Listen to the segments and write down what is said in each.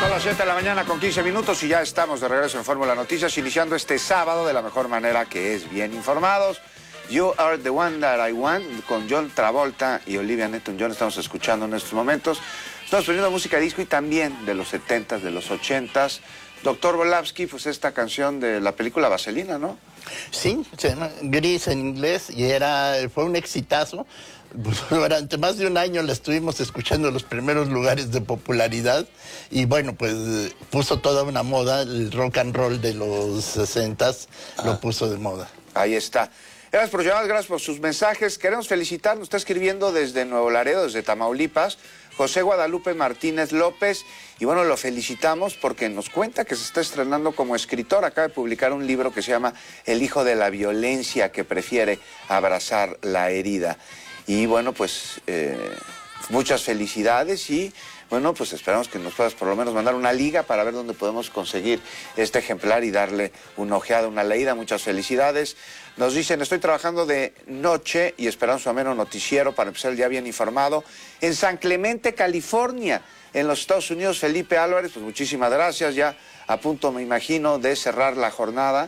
Son las 7 de la mañana con 15 minutos y ya estamos de regreso en Fórmula Noticias, iniciando este sábado de la mejor manera, que es bien informados. You Are the One That I Want, con John Travolta y Olivia Newton-John, estamos escuchando en estos momentos. Estamos poniendo música disco y también de los 70s, de los 80s. Doctor Volavsky, pues esta canción de la película Vaselina, ¿no? Sí, se llama Gris en inglés y fue un exitazo. Durante más de un año la estuvimos escuchando en los primeros lugares de popularidad y bueno, pues puso toda una moda, el rock and roll de los 60s lo puso de moda. Ahí está. Gracias por llamar, gracias por sus mensajes. Queremos felicitar, nos está escribiendo desde Nuevo Laredo, desde Tamaulipas, José Guadalupe Martínez López, y bueno, lo felicitamos porque nos cuenta que se está estrenando como escritor. Acaba de publicar un libro que se llama El hijo de la violencia que prefiere abrazar la herida. Y bueno, pues muchas felicidades y bueno, pues esperamos que nos puedas por lo menos mandar una liga para ver dónde podemos conseguir este ejemplar y darle una ojeada, una leída. Muchas felicidades. Nos dicen, estoy trabajando de noche y esperando su ameno noticiero para empezar el día bien informado. En San Clemente, California, en los Estados Unidos, Felipe Álvarez, pues muchísimas gracias. Ya a punto, me imagino, de cerrar la jornada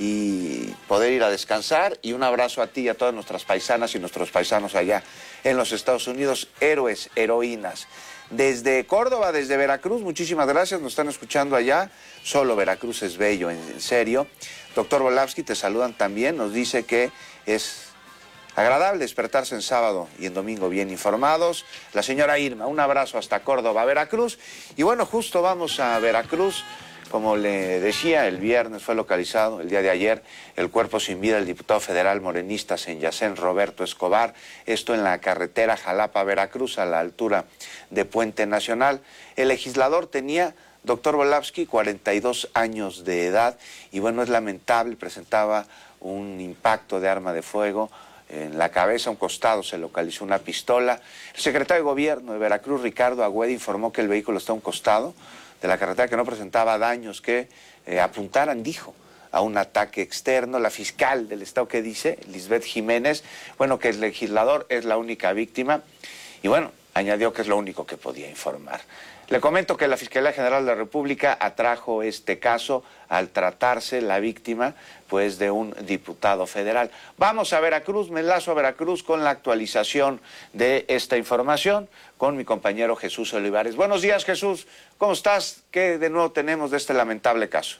y poder ir a descansar. Y un abrazo a ti y a todas nuestras paisanas y nuestros paisanos allá en los Estados Unidos, héroes, heroínas. Desde Córdoba, desde Veracruz, muchísimas gracias, nos están escuchando allá. Solo Veracruz es bello, en serio. Doctor Volavsky, te saludan también, nos dice que es agradable despertarse en sábado y en domingo bien informados. La señora Irma, un abrazo hasta Córdoba, Veracruz. Y bueno, justo vamos a Veracruz. Como le decía, el viernes fue localizado, el día de ayer, el cuerpo sin vida del diputado federal morenista Senyacén Roberto Escobar, esto en la carretera Jalapa-Veracruz, a la altura de Puente Nacional. El legislador tenía, doctor Volavsky, 42 años de edad, y bueno, es lamentable, presentaba un impacto de arma de fuego en la cabeza, a un costado se localizó una pistola. El secretario de Gobierno de Veracruz, Ricardo Agüed, informó que el vehículo está a un costado de la carretera, que no presentaba daños que apuntaran, dijo, a un ataque externo. La fiscal del estado, que dice, Lisbeth Jiménez, bueno, que el legislador es la única víctima, y bueno, añadió que es lo único que podía informar. Le comento que la Fiscalía General de la República atrajo este caso al tratarse la víctima, pues, de un diputado federal. Vamos a Veracruz, me enlazo a Veracruz con la actualización de esta información con mi compañero Jesús Olivares. Buenos días, Jesús, ¿cómo estás? ¿Qué de nuevo tenemos de este lamentable caso?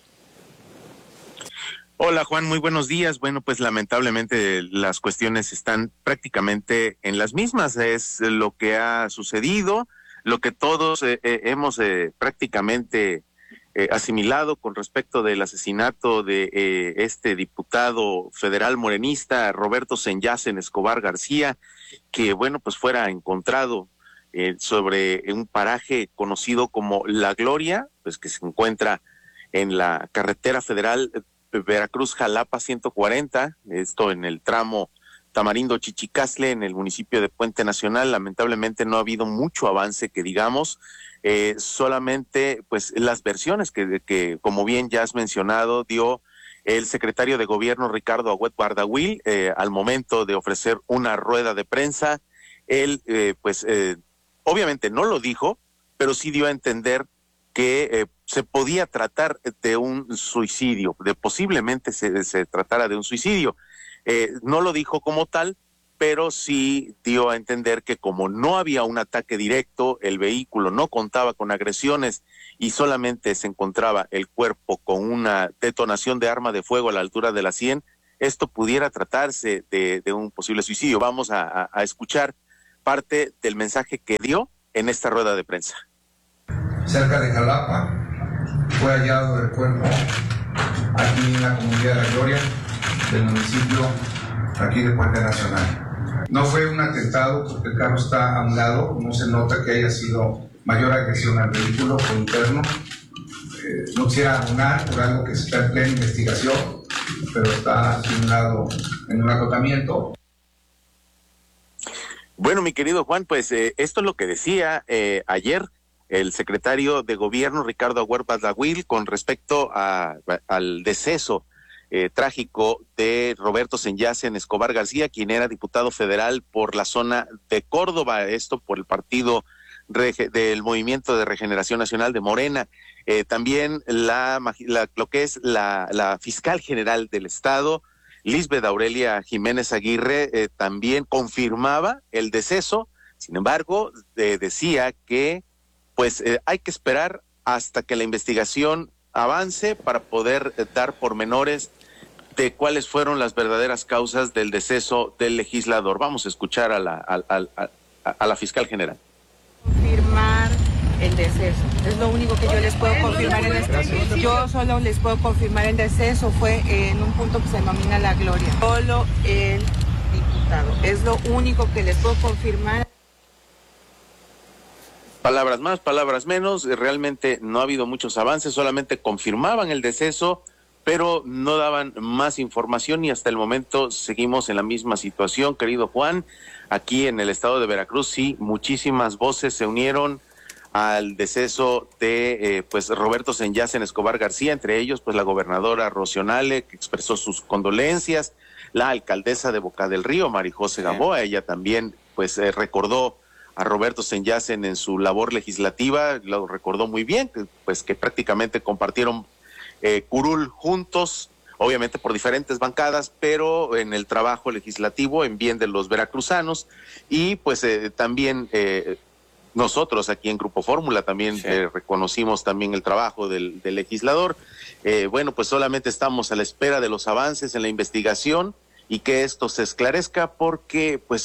Hola, Juan, muy buenos días. Bueno, pues lamentablemente las cuestiones están prácticamente en las mismas. Es lo que ha sucedido, lo que todos hemos prácticamente asimilado con respecto del asesinato de este diputado federal morenista, Roberto Senyacén Escobar García, que, bueno, pues fuera encontrado sobre un paraje conocido como La Gloria, pues que se encuentra en la carretera federal Veracruz-Jalapa 140, esto en el tramo Tamarindo-Chichicastle, en el municipio de Puente Nacional. Lamentablemente no ha habido mucho avance, que digamos, solamente pues las versiones que como bien ya has mencionado, dio el secretario de Gobierno Ricardo Agüed Bardagüil al momento de ofrecer una rueda de prensa. Él obviamente no lo dijo, pero sí dio a entender que se podía tratar de un suicidio, de posiblemente se tratara de un suicidio. No lo dijo como tal, pero sí dio a entender que como no había un ataque directo, el vehículo no contaba con agresiones y solamente se encontraba el cuerpo con una detonación de arma de fuego a la altura de la 100, esto pudiera tratarse de un posible suicidio. Vamos a escuchar parte del mensaje que dio en esta rueda de prensa. Cerca de Jalapa fue hallado el cuerpo aquí en la comunidad de La Gloria del municipio aquí de Puente Nacional. No fue un atentado porque el carro está a un lado, no se nota que haya sido mayor agresión al vehículo o interno. No quisiera abonar por algo que está en plena investigación, pero está simulado en un acotamiento. Bueno, mi querido Juan, pues esto es lo que decía ayer el secretario de Gobierno, Ricardo Agüed Bardagüil, con respecto al deceso trágico de Roberto Senyacén Escobar García, quien era diputado federal por la zona de Córdoba, esto por el partido del Movimiento de Regeneración Nacional de Morena. También lo que es la fiscal general del Estado, Lisbeth Aurelia Jiménez Aguirre, también confirmaba el deceso. Sin embargo, decía que pues hay que esperar hasta que la investigación avance para poder dar pormenores de cuáles fueron las verdaderas causas del deceso del legislador. Vamos a escuchar a la fiscal general. Confirmar el deceso, es lo único que yo les puedo confirmar en este momento. Yo solo les puedo confirmar el deceso, fue en un punto que se denomina La Gloria. Solo el diputado, es lo único que les puedo confirmar. Palabras más, palabras menos, realmente no ha habido muchos avances, solamente confirmaban el deceso, pero no daban más información y hasta el momento seguimos en la misma situación, querido Juan. Aquí en el estado de Veracruz, sí, muchísimas voces se unieron al deceso de Roberto Senyacen Escobar García, entre ellos pues la gobernadora Rocío Nale, que expresó sus condolencias, la alcaldesa de Boca del Río, Marijose Gamboa, ella también pues recordó a Roberto Senyacen en su labor legislativa, lo recordó muy bien, que prácticamente compartieron curul juntos, obviamente por diferentes bancadas, pero en el trabajo legislativo en bien de los veracruzanos, y pues también nosotros aquí en Grupo Fórmula también reconocimos también el trabajo del legislador. Bueno, pues solamente estamos a la espera de los avances en la investigación y que esto se esclarezca, porque pues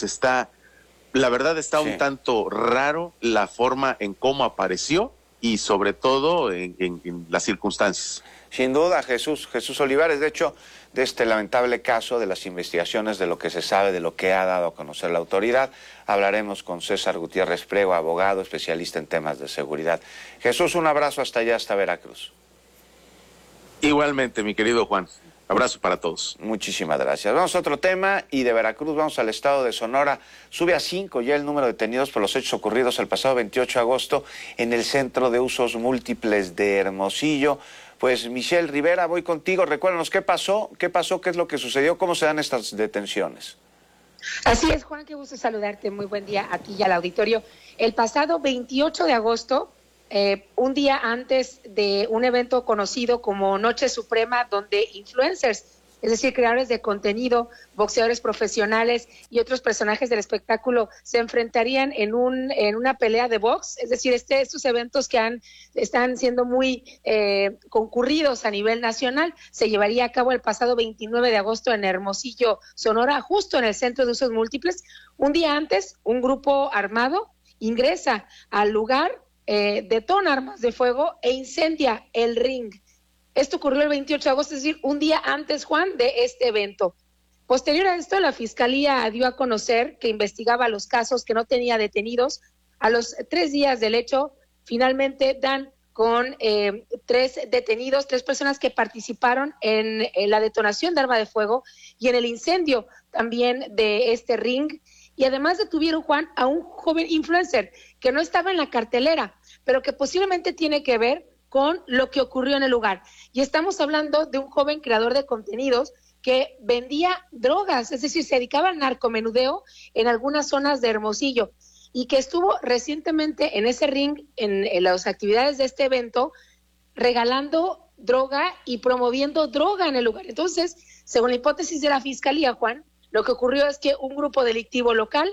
la verdad está un tanto raro la forma en cómo apareció y sobre todo en las circunstancias. Sin duda, Jesús Olivares, de hecho, de este lamentable caso, de las investigaciones, de lo que se sabe, de lo que ha dado a conocer la autoridad, hablaremos con César Gutiérrez Prego, abogado, especialista en temas de seguridad. Jesús, un abrazo hasta allá, hasta Veracruz. Igualmente, mi querido Juan. Abrazo para todos. Muchísimas gracias. Vamos a otro tema y de Veracruz vamos al estado de Sonora. Sube a 5 ya el número de detenidos por los hechos ocurridos el pasado 28 de agosto en el Centro de Usos Múltiples de Hermosillo. Pues Michelle Rivera, voy contigo. Recuérdanos qué pasó, qué es lo que sucedió, cómo se dan estas detenciones. Así es, Juan, qué gusto saludarte. Muy buen día a ti y al auditorio. El pasado 28 de agosto, un día antes de un evento conocido como Noche Suprema, donde influencers, es decir, creadores de contenido, boxeadores profesionales y otros personajes del espectáculo se enfrentarían en una pelea de box, es decir, estos eventos que están siendo muy concurridos a nivel nacional, se llevaría a cabo el pasado 29 de agosto en Hermosillo, Sonora, justo en el Centro de Usos Múltiples. Un día antes, un grupo armado ingresa al lugar, detona armas de fuego e incendia el ring. Esto ocurrió el 28 de agosto, es decir, un día antes, Juan, de este evento. Posterior a esto, la Fiscalía dio a conocer que investigaba los casos, que no tenía detenidos. A los 3 días del hecho, finalmente dan con 3 detenidos, 3 personas que participaron en la detonación de arma de fuego y en el incendio también de este ring. Y además detuvieron, Juan, a un joven influencer que no estaba en la cartelera, pero que posiblemente tiene que ver con lo que ocurrió en el lugar. Y estamos hablando de un joven creador de contenidos que vendía drogas, es decir, se dedicaba al narcomenudeo en algunas zonas de Hermosillo y que estuvo recientemente en ese ring, en las actividades de este evento, regalando droga y promoviendo droga en el lugar. Entonces, según la hipótesis de la Fiscalía, Juan, lo que ocurrió es que un grupo delictivo local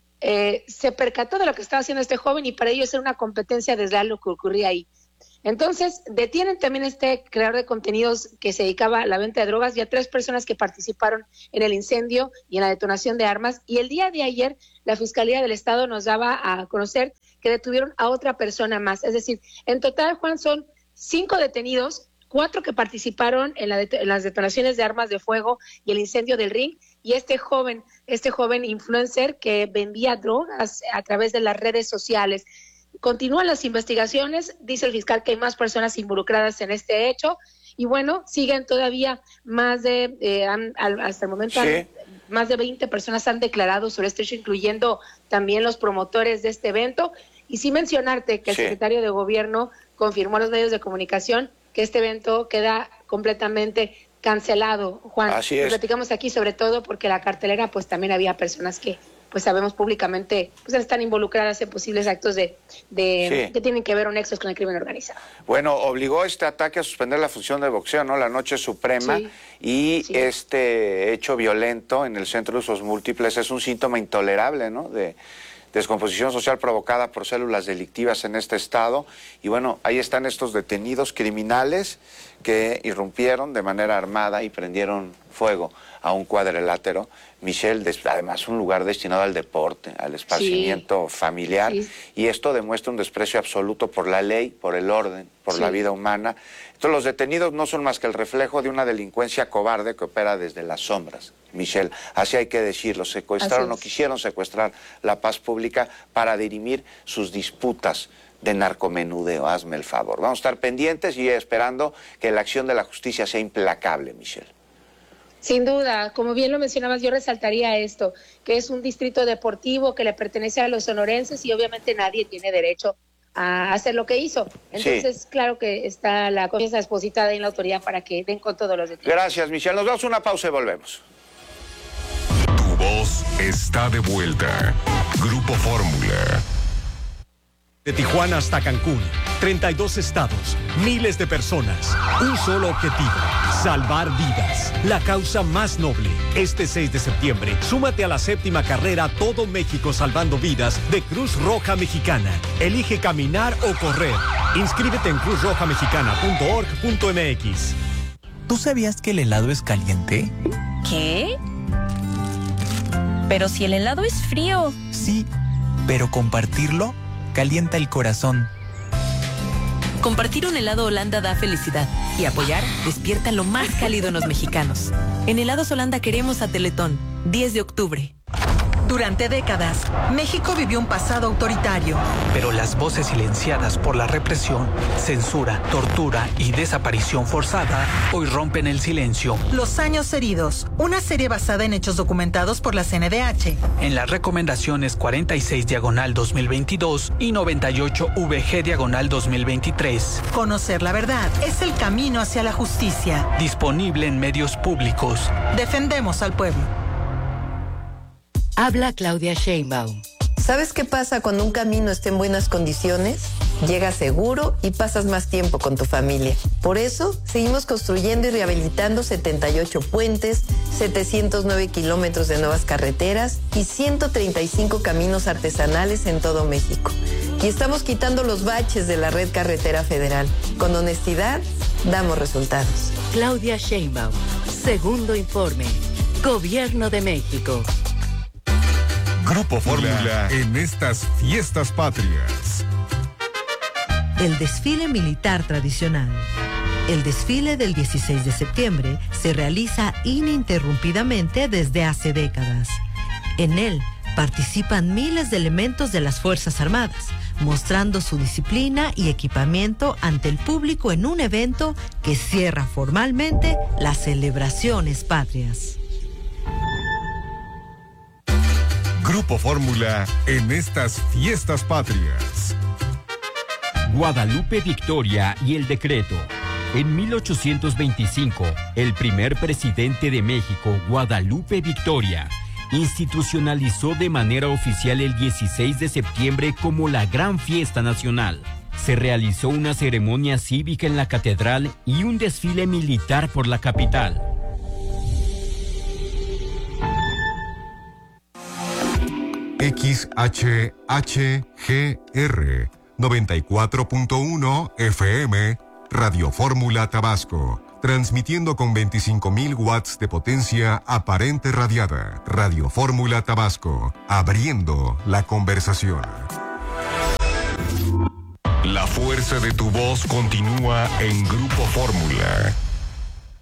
se percató de lo que estaba haciendo este joven y para ellos era una competencia desleal lo que ocurría ahí. Entonces, detienen también este creador de contenidos que se dedicaba a la venta de drogas y a 3 personas que participaron en el incendio y en la detonación de armas. Y el día de ayer, la Fiscalía del Estado nos daba a conocer que detuvieron a otra persona más. Es decir, en total, Juan, son 5 detenidos, 4 que participaron en las detonaciones de armas de fuego y el incendio del ring, y este joven influencer que vendía drogas a través de las redes sociales. Continúan las investigaciones, dice el fiscal que hay más personas involucradas en este hecho, y bueno, siguen todavía más hasta el momento, más de 20 personas han declarado sobre este hecho, incluyendo también los promotores de este evento, y sí mencionarte que el secretario de Gobierno confirmó a los medios de comunicación que este evento queda completamente cancelado, Juan. Así es. Lo platicamos aquí sobre todo porque la cartelera pues también había personas que pues sabemos públicamente, pues están involucradas en posibles actos que tienen que ver o nexos con el crimen organizado. Bueno, obligó este ataque a suspender la función de boxeo, ¿no? La Noche Suprema, este hecho violento en el Centro de Usos Múltiples es un síntoma intolerable, ¿no? De descomposición social provocada por células delictivas en este estado. Y bueno, ahí están estos detenidos criminales que irrumpieron de manera armada y prendieron fuego a un cuadrilátero, Michelle, además un lugar destinado al deporte, al esparcimiento familiar, y esto demuestra un desprecio absoluto por la ley, por el orden, por la vida humana. Entonces los detenidos no son más que el reflejo de una delincuencia cobarde que opera desde las sombras, Michelle, así hay que decirlo. Secuestraron o quisieron secuestrar la paz pública para dirimir sus disputas de narcomenudeo, hazme el favor. Vamos a estar pendientes y esperando que la acción de la justicia sea implacable, Michelle. Sin duda, como bien lo mencionabas, yo resaltaría esto, que es un distrito deportivo que le pertenece a los sonorenses y obviamente nadie tiene derecho a hacer lo que hizo. Entonces, claro que está la confianza depositada en la autoridad para que den con todos los detalles. Gracias, Michelle. Nos damos una pausa y volvemos. Tu voz está de vuelta. Grupo Fórmula. De Tijuana hasta Cancún, 32 estados, miles de personas, un solo objetivo, salvar vidas. La causa más noble. Este 6 de septiembre, súmate a la 7ª carrera Todo México Salvando Vidas de Cruz Roja Mexicana. Elige caminar o correr. Inscríbete en cruzrojamexicana.org.mx. ¿Tú sabías que el helado es caliente? ¿Qué? Pero si el helado es frío. Sí, pero compartirlo calienta el corazón. Compartir un helado Holanda da felicidad y apoyar despierta lo más cálido en los mexicanos. En Helados Holanda queremos a Teletón, 10 de octubre. Durante décadas, México vivió un pasado autoritario. Pero las voces silenciadas por la represión, censura, tortura y desaparición forzada hoy rompen el silencio. Los años heridos, una serie basada en hechos documentados por la CNDH. En las recomendaciones 46/2022 y 98VG/2023. Conocer la verdad es el camino hacia la justicia. Disponible en medios públicos. Defendemos al pueblo. Habla Claudia Sheinbaum. ¿Sabes qué pasa cuando un camino está en buenas condiciones? Llegas seguro y pasas más tiempo con tu familia. Por eso, seguimos construyendo y rehabilitando 78 puentes, 709 kilómetros de nuevas carreteras y 135 caminos artesanales en todo México. Y estamos quitando los baches de la red carretera federal. Con honestidad, damos resultados. Claudia Sheinbaum. Segundo informe. Gobierno de México. Grupo Fórmula en estas fiestas patrias. El desfile militar tradicional. El desfile del 16 de septiembre se realiza ininterrumpidamente desde hace décadas. En él participan miles de elementos de las Fuerzas Armadas, mostrando su disciplina y equipamiento ante el público en un evento que cierra formalmente las celebraciones patrias. Grupo Fórmula en estas fiestas patrias. Guadalupe Victoria y el decreto. En 1825, el primer presidente de México, Guadalupe Victoria, institucionalizó de manera oficial el 16 de septiembre como la gran fiesta nacional. Se realizó una ceremonia cívica en la catedral y un desfile militar por la capital. XHHGR 94.1 FM Radio Fórmula Tabasco, transmitiendo con 25,000 watts de potencia aparente radiada. Radio Fórmula Tabasco, abriendo la conversación. La fuerza de tu voz continúa en Grupo Fórmula.